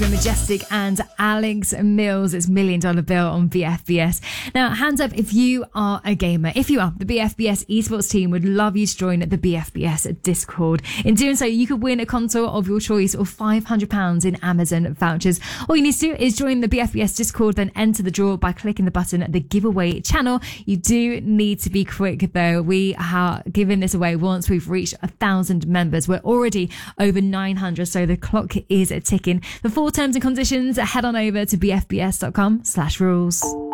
Majestic and Alex Mills. It's $1 Million Bill on BFBS. Now, hands up if you are a gamer. If you are, the BFBS esports team would love you to join the BFBS Discord. In doing so, you could win a console of your choice or £500 in Amazon vouchers. All you need to do is join the BFBS Discord, then enter the draw by clicking the button at the giveaway channel. You do need to be quick though. We are giving this away once we've reached 1,000 members. We're already over 900, so the clock is ticking. The full terms and conditions, head on over to bfbs.com/rules.